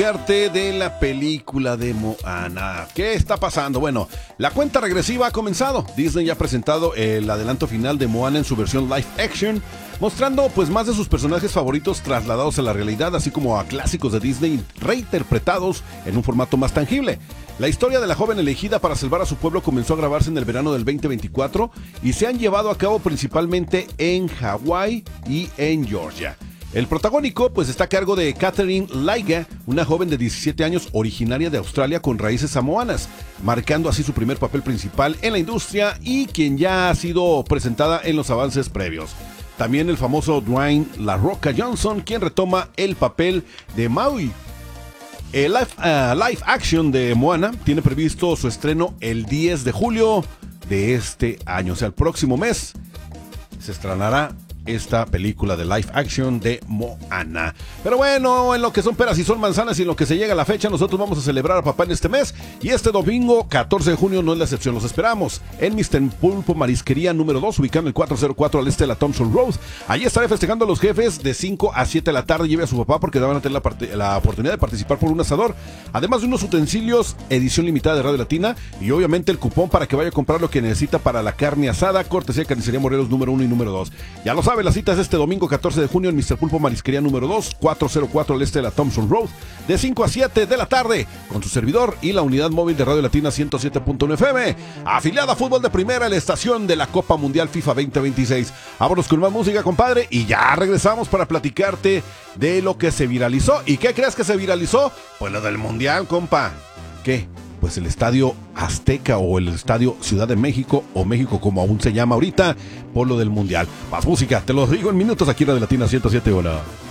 Parte de la película de Moana. ¿Qué está pasando? Bueno, la cuenta regresiva ha comenzado. Disney ya ha presentado el adelanto final de Moana en su versión live action, mostrando pues más de sus personajes favoritos trasladados a la realidad, así como a clásicos de Disney reinterpretados en un formato más tangible. La historia de la joven elegida para salvar a su pueblo comenzó a grabarse en el verano del 2024 y se han llevado a cabo principalmente en Hawái y en Georgia. El protagónico pues está a cargo de Catherine Laiga, una joven de 17 años originaria de Australia con raíces samoanas, marcando así su primer papel principal en la industria y quien ya ha sido presentada en los avances previos. También el famoso Dwayne La Roca Johnson, quien retoma el papel de Maui. El live action de Moana tiene previsto su estreno el 10 de julio de este año, o sea, el próximo mes se estrenará esta película de live action de Moana. Pero bueno, en lo que son peras y son manzanas y en lo que se llega a la fecha, nosotros vamos a celebrar a papá en este mes y este domingo 14 de junio no es la excepción. Los esperamos en Mr. Pulpo Marisquería número 2, ubicado en el 404 al este de la Thompson Road. Allí estaré festejando a los jefes de 5 a 7 de la tarde. Lleve a su papá porque van a tener la oportunidad de participar por un asador, además de unos utensilios edición limitada de Radio Latina y obviamente el cupón para que vaya a comprar lo que necesita para la carne asada, cortesía de Carnicería Morelos número 1 y número 2. Ya lo sabe, la cita es este domingo 14 de junio en Mr. Pulpo Marisquería número 2, 404 al este de la Thompson Road, de 5 a 7 de la tarde, con su servidor y la unidad móvil de Radio Latina 107.1 FM, afiliada a Fútbol de Primera, la estación de la Copa Mundial FIFA 2026. Vámonos con más música, compadre, y ya regresamos para platicarte de lo que se viralizó. ¿Y qué crees que se viralizó? Pues lo del Mundial, compa. ¿Qué? Pues el Estadio Azteca o el Estadio Ciudad de México o México como aún se llama ahorita por lo del Mundial. Más música, te lo digo en minutos aquí en Radio Latina 107. Hola.